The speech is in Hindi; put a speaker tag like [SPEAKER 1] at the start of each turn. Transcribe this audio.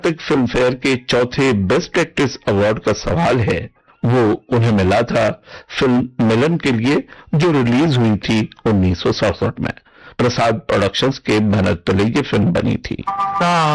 [SPEAKER 1] फिल्म फेयर के चौथे बेस्ट एक्ट्रेस अवार्ड का सवाल है, वो उन्हें मिला था फिल्म मिलन के लिए, जो रिलीज हुई थी 1967 में। प्रसाद प्रोडक्शंस के बैनर तले ये फिल्म बनी थी।